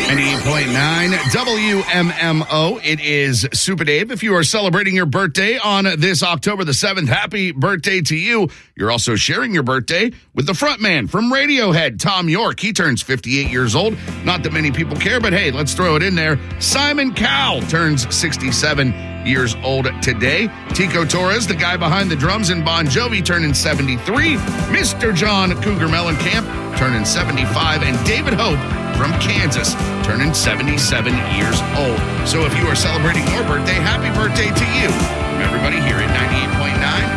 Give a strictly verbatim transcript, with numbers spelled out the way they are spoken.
ninety-eight point nine W M M O. It is Super Dave. If you are celebrating your birthday on this October the seventh, happy birthday to you. You're also sharing your birthday with the front man from Radiohead, Tom York. He turns fifty-eight years old. Not that many people care, but hey, let's throw it in there. Simon Cowell turns sixty-seven years old today. Tico Torres, the guy behind the drums in Bon Jovi, turning seventy-three. Mister John Cougar Mellencamp turning seventy-five. And David Hope from Kansas turning seventy-seven years old. So if you are celebrating your birthday, happy birthday to you. From everybody here at ninety-eight point nine